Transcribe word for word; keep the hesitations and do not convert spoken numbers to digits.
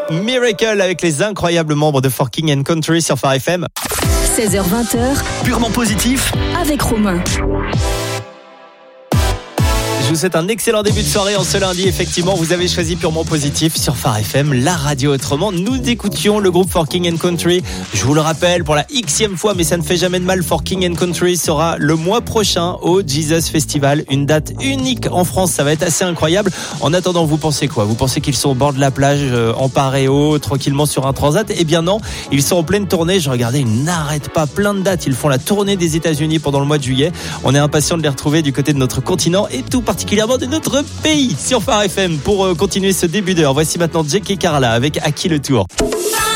Miracle avec les incroyables membres de For King and Country sur Phare F M. seize heures vingt, Purement positif avec Romain. Je vous souhaite un excellent début de soirée en ce lundi. Effectivement, vous avez choisi Purement Positif sur Phare F M, la radio autrement. Nous écoutions le groupe For King and Country. Je vous le rappelle pour la xème fois, mais ça ne fait jamais de mal. For King and Country sera le mois prochain au Jesus Festival. Une date unique en France. Ça va être assez incroyable. En attendant, vous pensez quoi? Vous pensez qu'ils sont au bord de la plage, euh, en paréo, tranquillement sur un transat? Eh bien non, ils sont en pleine tournée. Je regardais, ils n'arrêtent pas, plein de dates. Ils font la tournée des États-Unis pendant le mois de juillet. On est impatient de les retrouver du côté de notre continent et tout particulièrement particulièrement de notre pays sur Phare F M pour continuer ce début d'heure. Voici maintenant Jackie Carla avec À qui le tour.